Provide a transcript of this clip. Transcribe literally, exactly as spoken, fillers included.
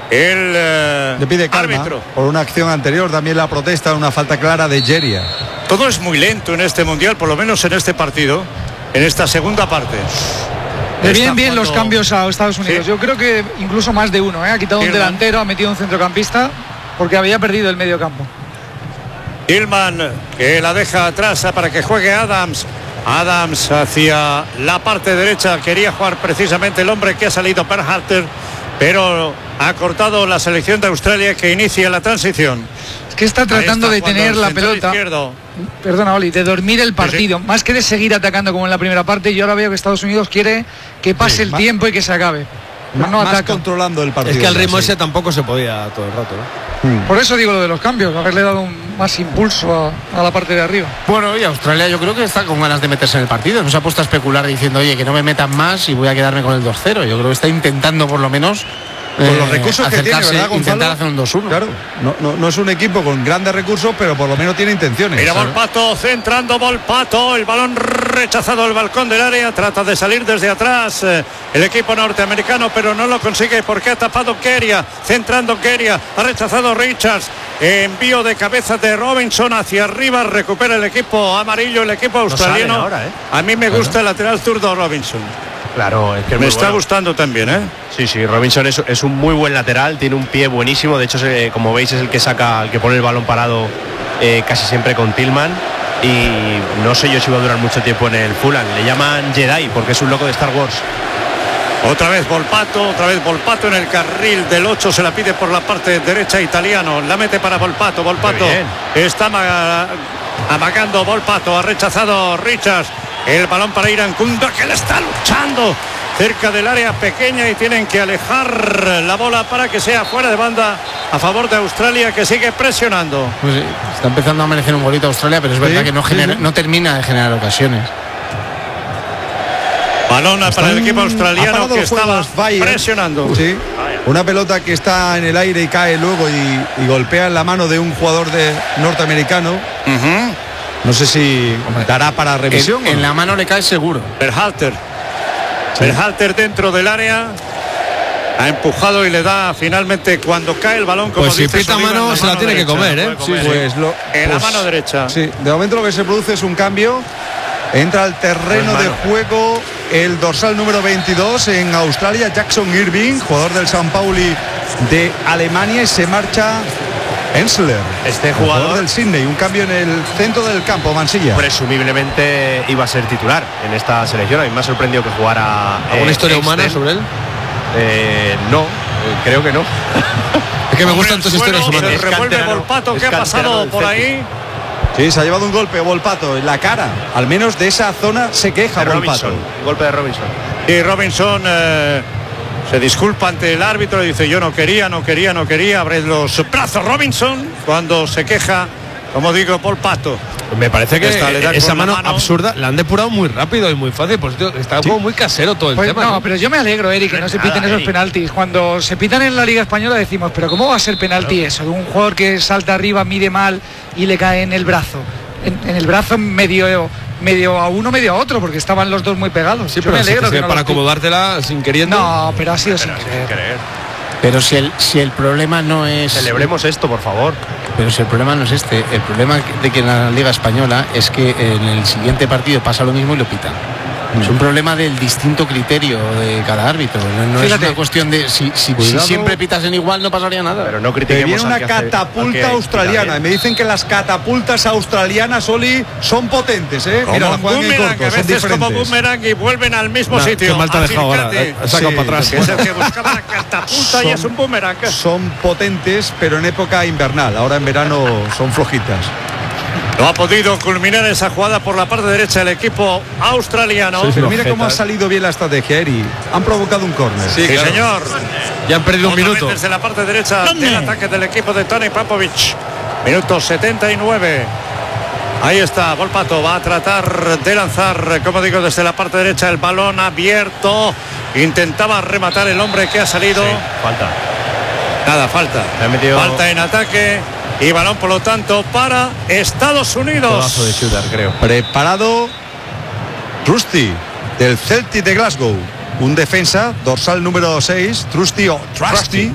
el eh, Le pide calma árbitro. Por una acción anterior, también la protesta, una falta clara de Jeria. Todo es muy lento en este mundial, por lo menos en este partido, en esta segunda parte. Le vienen bien jugando... los cambios a Estados Unidos. ¿Sí? Yo creo que incluso más de uno, ¿eh? Ha quitado un Tillman. delantero, ha metido un centrocampista porque había perdido el medio campo. Tillman, que la deja atrás para que juegue Adams. Adams hacia la parte derecha. Quería jugar precisamente el hombre que ha salido, Berhalter, pero ha cortado la selección de Australia, que inicia la transición. Es que está tratando Ahí está de tener jugando la el central pelota. izquierdo. Perdona, Oli, de dormir el partido. Sí, sí. Más que de seguir atacando como en la primera parte. Yo ahora veo que Estados Unidos quiere que pase Sí, el más- tiempo y que se acabe. Pero no más ataca. controlando el partido. Es que al ritmo sí. ese tampoco se podía todo el rato, ¿no? Mm. Por eso digo lo de los cambios, haberle dado un más impulso a, a la parte de arriba. Bueno, y Australia yo creo que está con ganas de meterse en el partido. No se ha puesto a especular diciendo, oye, que no me metan más y voy a quedarme con el dos cero. Yo creo que está intentando por lo menos Con eh, los recursos que tiene, acercarse, ¿verdad, Gonzalo? intentar hacer un dos uno. Claro, no, no, no es un equipo con grandes recursos, pero por lo menos tiene intenciones. Mira Claro. Volpato, centrando Volpato, el balón rechazado al balcón del área, trata de salir desde atrás eh, el equipo norteamericano, pero no lo consigue porque ha tapado Keria, centrando Keria, ha rechazado Richards, envío de cabeza de Robinson hacia arriba, recupera el equipo amarillo, el equipo australiano. salen ahora, ¿eh? A mí me gusta el lateral zurdo Robinson, Claro, es que es me muy está bueno. gustando también, ¿eh? Sí, sí, Robinson es, es un muy buen lateral, tiene un pie buenísimo, de hecho, se- como veis, es el que saca, el que pone el balón parado eh, casi siempre con Tillman, y no sé yo si va a durar mucho tiempo en el Fulham. Le llaman Jedi porque es un loco de Star Wars. Otra vez Volpato, otra vez Volpato en el carril del ocho, se la pide por la parte derecha italiano, la mete para Volpato, Volpato Qué bien. está ama- amagando Volpato, ha rechazado Richards, el balón para Irankunda, que le está luchando cerca del área pequeña y tienen que alejar la bola para que sea fuera de banda a favor de Australia, que sigue presionando. Pues sí, está empezando a merecer un golito a Australia, pero es verdad Sí, que no, sí, genera, sí. no termina de generar ocasiones. Balón para el equipo Ha australiano parado que los juegos estaba Bayern. presionando. Sí. Una pelota que está en el aire y cae luego y, y golpea en la mano de un jugador de norteamericano. Ujú. No sé si dará para revisión. En, o en no. la mano le cae seguro. Berhalter. Berhalter dentro del área. Ha empujado y le da finalmente cuando cae el balón, como Pues si dice pita Sullivan, mano, la se la tiene que derecha. comer, ¿eh? Sí, pues lo- En la pues, mano derecha. Sí, de momento lo que se produce es un cambio. Entra al terreno Pues de mano. juego el dorsal número veintidós en Australia, Jackson Irving, jugador del San Pauli de Alemania, y se marcha Ensler, Este el jugador del Sydney. Un cambio en el centro del campo, Mansilla. presumiblemente iba a ser titular en esta selección. A mí me ha sorprendido que jugara. ¿Alguna eh, historia humana Einstein. sobre él? Eh, no, eh, creo que no. Es que me Hombre, gustan tus el suelo, historias humanas. se Es revuelve canterano, Volpato, es que ha canterano pasado del por Celtic. ahí. Sí, se ha llevado un golpe Volpato en la cara. Al menos de esa zona se queja De Volpato. Robinson, golpe de Robinson. Y Robinson eh, se disculpa ante el árbitro y dice: yo no quería, no quería, no quería. Abre los brazos Robinson cuando se queja, como digo, Volpato. Me parece que Esta le da esa con la mano, mano. absurda la han depurado muy rápido y muy fácil. Pues tío, está como muy casero todo el Pues tema. no, ¿no? pero yo me alegro, Eric, que no se Nada, piten esos Eric. penaltis. Cuando se pitan en la Liga Española decimos, pero ¿cómo va a ser penalti eso? De un jugador que salta arriba, mide mal y le cae en el brazo. En, en el brazo medio medio a uno, medio a otro, porque estaban los dos muy pegados. Sí, Yo pero me sí alegro que que no para los piten. acomodártela sin queriendo. No, pero ha sido sin Sin querer. creer. Pero si el, si el problema no es... Celebremos esto, por favor. Pero si el problema no es este, el problema de que en la Liga Española es que en el siguiente partido pasa lo mismo y lo pitan. Es un problema del distinto criterio de cada árbitro. No, no es Fíjate. una cuestión de si, si, si Cuidado. siempre pitas en igual no pasaría nada. Pero no Que critiquemos viene al una que hace- al que catapulta quita australiana. bien. Y me dicen que las catapultas australianas, Oli, son potentes, ¿eh? Como Mira, la un juegan en boomerang, corto, a son veces como diferentes. boomerang y vuelven al mismo Nah, sitio. qué mal te ha dejado ahora. Acércate. Ha sacado Sí, para atrás. Que es el que buscaba la catapulta y Son- es un boomerang. Son potentes, pero en época invernal. Ahora en verano son flojitas. No ha podido culminar esa jugada por la parte derecha del equipo australiano. Sí, Pero mira flojetas. cómo ha salido bien la estrategia, Eri. Han provocado un córner. Sí, Sí, claro. señor. Ya han perdido un Otra vez minuto. desde la parte derecha del ataque del equipo de Tony Popovic. Minuto setenta y nueve. Ahí está, Volpato va a tratar de lanzar, como digo, desde la parte derecha el balón abierto. Intentaba rematar el hombre que ha salido. Sí, falta. Nada, falta. Le ha metido- Falta en ataque y balón, por lo tanto, para Estados Unidos. Codazo de shooter, creo. Preparado Trusty, del Celtic de Glasgow. Un defensa, dorsal número seis, Trusty o Trusty,